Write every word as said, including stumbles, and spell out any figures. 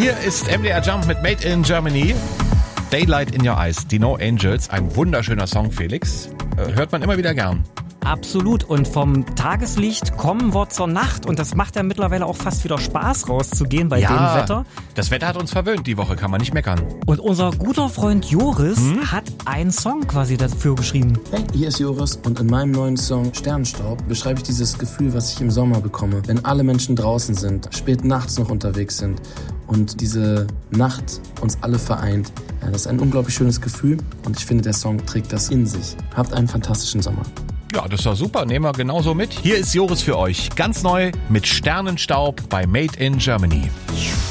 Hier ist M D R Jump mit Made in Germany. Daylight in Your Eyes, die No Angels. Ein wunderschöner Song, Felix. Hört man immer wieder gern. Absolut. Und vom Tageslicht kommen wir zur Nacht. Und das macht ja mittlerweile auch fast wieder Spaß, rauszugehen bei ja, dem Wetter. Das Wetter hat uns verwöhnt. Die Woche kann man nicht meckern. Und unser guter Freund Joris hm? hat einen Song quasi dafür geschrieben. Hey, hier ist Joris und in meinem neuen Song Sternenstaub beschreibe ich dieses Gefühl, was ich im Sommer bekomme, wenn alle Menschen draußen sind, spät nachts noch unterwegs sind und diese Nacht uns alle vereint. Ja, das ist ein unglaublich schönes Gefühl und ich finde, der Song trägt das in sich. Habt einen fantastischen Sommer. Ja, das war super. Nehmen wir genauso mit. Hier ist Joris für euch. Ganz neu mit Sternenstaub bei Made in Germany.